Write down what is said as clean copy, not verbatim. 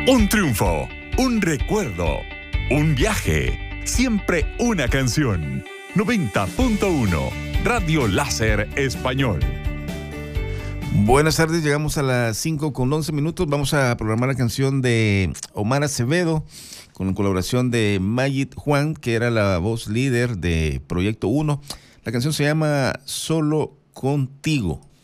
Un triunfo, un recuerdo, un viaje, siempre una canción. 90.1 Radio Láser Español. Buenas tardes, llegamos a las 5:11. Vamos a programar la canción de Omar Acevedo con colaboración de Mayit Juan, que era la voz líder de Proyecto 1. La canción se llama Solo Contigo.